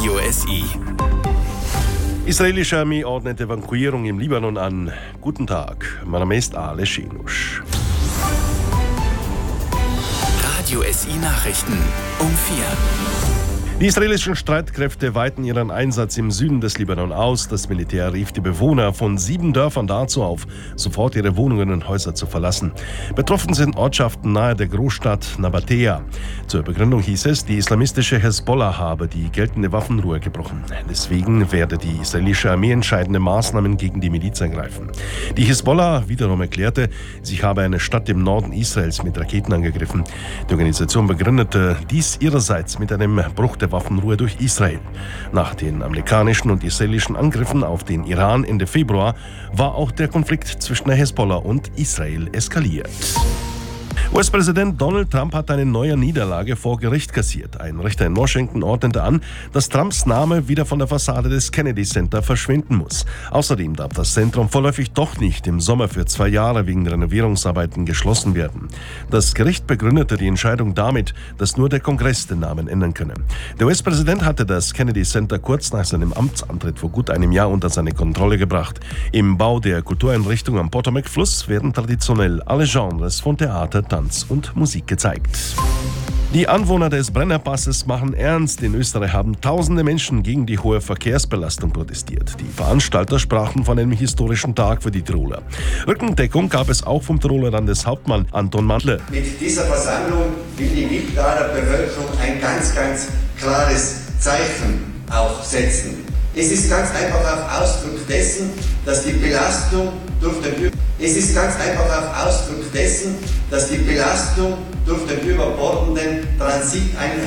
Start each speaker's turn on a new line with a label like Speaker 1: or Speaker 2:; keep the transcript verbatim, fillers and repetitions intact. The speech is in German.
Speaker 1: Radio S I.
Speaker 2: Israelische Armee ordnet Evakuierung im Libanon an. Guten Tag, mein Name ist Ale Schinusch.
Speaker 1: Radio S I Nachrichten um vier.
Speaker 2: Die israelischen Streitkräfte weiten ihren Einsatz im Süden des Libanon aus. Das Militär rief die Bewohner von sieben Dörfern dazu auf, sofort ihre Wohnungen und Häuser zu verlassen. Betroffen sind Ortschaften nahe der Großstadt Nabatea. Zur Begründung hieß es, die islamistische Hezbollah habe die geltende Waffenruhe gebrochen. Deswegen werde die israelische Armee entscheidende Maßnahmen gegen die Miliz ergreifen. Die Hezbollah wiederum erklärte, sie habe eine Stadt im Norden Israels mit Raketen angegriffen. Die Organisation begründete dies ihrerseits mit einem Bruch der Waffenruhe durch Israel. Nach den amerikanischen und israelischen Angriffen auf den Iran Ende Februar war auch der Konflikt zwischen der Hezbollah und Israel eskaliert. U S-Präsident Donald Trump hat eine neue Niederlage vor Gericht kassiert. Ein Richter in Washington ordnete an, dass Trumps Name wieder von der Fassade des Kennedy Center verschwinden muss. Außerdem darf das Zentrum vorläufig doch nicht im Sommer für zwei Jahre wegen Renovierungsarbeiten geschlossen werden. Das Gericht begründete die Entscheidung damit, dass nur der Kongress den Namen ändern könne. Der U S-Präsident hatte das Kennedy Center kurz nach seinem Amtsantritt vor gut einem Jahr unter seine Kontrolle gebracht. Im Bau der Kultureinrichtung am Potomac-Fluss werden traditionell alle Genres von Theater, Tanz und Musik gezeigt. Die Anwohner des Brennerpasses machen ernst. In Österreich haben tausende Menschen gegen die hohe Verkehrsbelastung protestiert. Die Veranstalter sprachen von einem historischen Tag für die Tiroler. Rückendeckung gab es auch vom Tiroler Landeshauptmann Anton Mandle.
Speaker 3: Mit dieser Versammlung will die Wittgaler Bevölkerung ein ganz, ganz klares Zeichen auch setzen. Es ist ganz einfach auch Ausdruck dessen, dass die Belastung durch den Es ist ganz einfach auch Ausdruck dessen, dass die Belastung durch den überbordenden Transit